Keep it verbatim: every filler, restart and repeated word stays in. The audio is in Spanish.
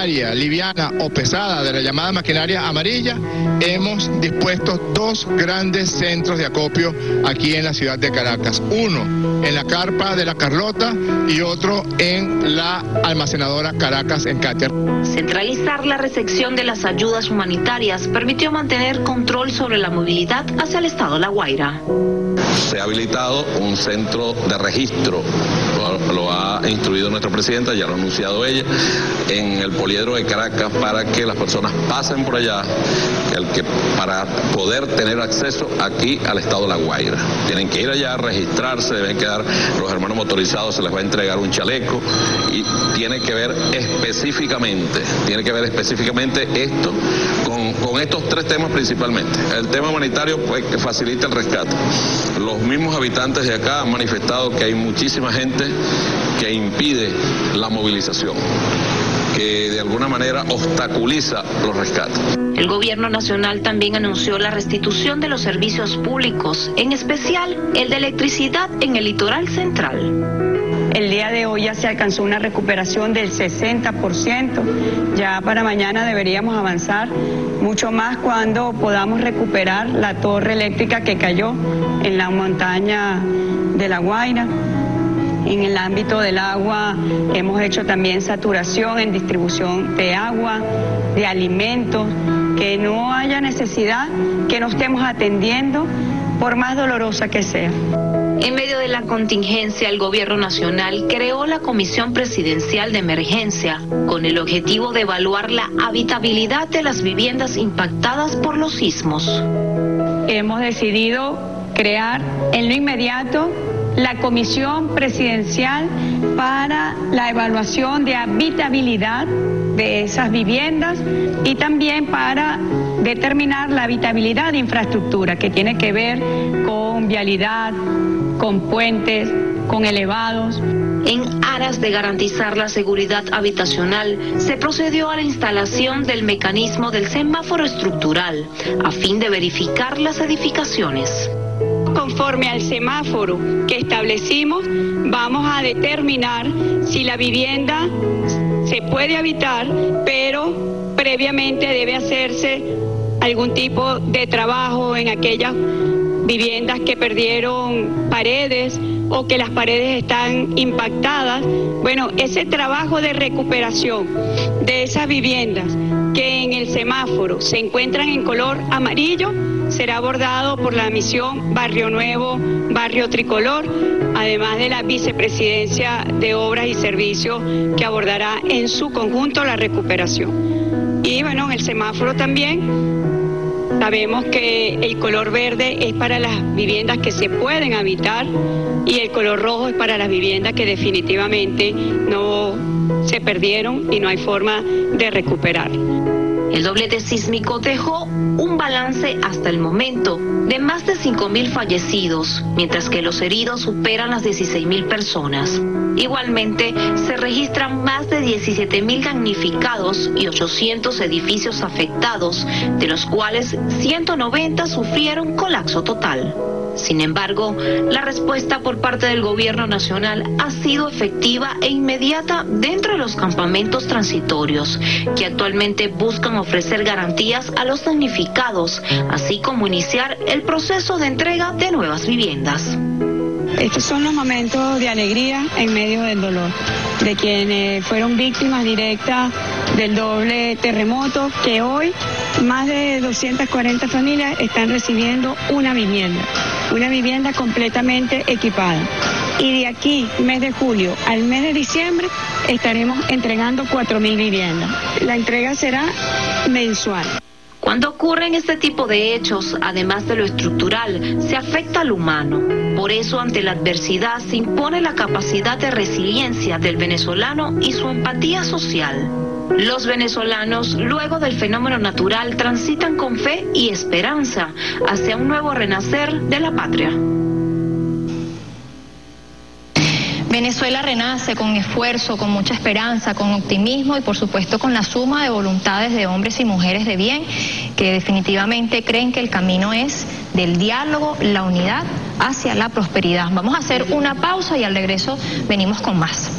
maquinaria liviana o pesada, de la llamada maquinaria amarilla, hemos dispuesto dos grandes centros de acopio aquí en la ciudad de Caracas. Uno en la carpa de la Carlota y otro en la almacenadora Caracas en Catia. Centralizar la recepción de las ayudas humanitarias permitió mantener control sobre la movilidad hacia el estado La Guaira. Se ha habilitado un centro de registro, lo, lo ha instruido nuestra presidenta, ya lo ha anunciado ella, en el poliedro de Caracas para que las personas pasen por allá, el que, para poder tener acceso aquí al estado La Guaira. Tienen que ir allá a registrarse, deben quedar los hermanos motorizados, se les va a entregar un chaleco y tiene que ver específicamente, tiene que ver específicamente esto con, con estos tres temas principalmente. El tema humanitario, pues, que facilita el rescate. Los mismos habitantes de acá han manifestado que hay muchísima gente que impide la movilización, que de alguna manera obstaculiza los rescates. El gobierno nacional también anunció la restitución de los servicios públicos, en especial el de electricidad en el litoral central. El día de hoy ya se alcanzó una recuperación del sesenta por ciento. Ya para mañana deberíamos avanzar mucho más cuando podamos recuperar la torre eléctrica que cayó en la montaña de La Guaira. En el ámbito del agua hemos hecho también saturación en distribución de agua, de alimentos, que no haya necesidad que no estemos atendiendo por más dolorosa que sea. En medio de la contingencia, el gobierno nacional creó la Comisión Presidencial de Emergencia con el objetivo de evaluar la habitabilidad de las viviendas impactadas por los sismos. Hemos decidido crear en lo inmediato la Comisión Presidencial para la evaluación de habitabilidad de esas viviendas y también para determinar la habitabilidad de infraestructura que tiene que ver con vialidad, con puentes, con elevados. En aras de garantizar la seguridad habitacional, se procedió a la instalación del mecanismo del semáforo estructural, a fin de verificar las edificaciones. Conforme al semáforo que establecimos, vamos a determinar si la vivienda se puede habitar, pero previamente debe hacerse algún tipo de trabajo en aquellas viviendas que perdieron paredes o que las paredes están impactadas. Bueno, ese trabajo de recuperación de esas viviendas que en el semáforo se encuentran en color amarillo será abordado por la misión Barrio Nuevo, Barrio Tricolor, además de la Vicepresidencia de Obras y Servicios que abordará en su conjunto la recuperación. Y bueno, en el semáforo también sabemos que el color verde es para las viviendas que se pueden habitar y el color rojo es para las viviendas que definitivamente no se perdieron y no hay forma de recuperar. El doblete sísmico dejó un balance hasta el momento de más de cinco mil fallecidos, mientras que los heridos superan las dieciséis mil personas. Igualmente, se registran más de diecisiete mil damnificados y ochocientos edificios afectados, de los cuales ciento noventa sufrieron colapso total. Sin embargo, la respuesta por parte del gobierno nacional ha sido efectiva e inmediata dentro de los campamentos transitorios, que actualmente buscan ofrecer garantías a los damnificados, así como iniciar el proceso de entrega de nuevas viviendas. Estos son los momentos de alegría en medio del dolor, de quienes fueron víctimas directas del doble terremoto, que hoy más de doscientas cuarenta familias están recibiendo una vivienda, una vivienda completamente equipada. Y de aquí, mes de julio al mes de diciembre, estaremos entregando cuatro mil viviendas. La entrega será mensual. Cuando ocurren este tipo de hechos, además de lo estructural, se afecta al humano. Por eso, ante la adversidad, se impone la capacidad de resiliencia del venezolano y su empatía social. Los venezolanos, luego del fenómeno natural, transitan con fe y esperanza hacia un nuevo renacer de la patria. Venezuela renace con esfuerzo, con mucha esperanza, con optimismo y por supuesto con la suma de voluntades de hombres y mujeres de bien que definitivamente creen que el camino es del diálogo, la unidad hacia la prosperidad. Vamos a hacer una pausa y al regreso venimos con más.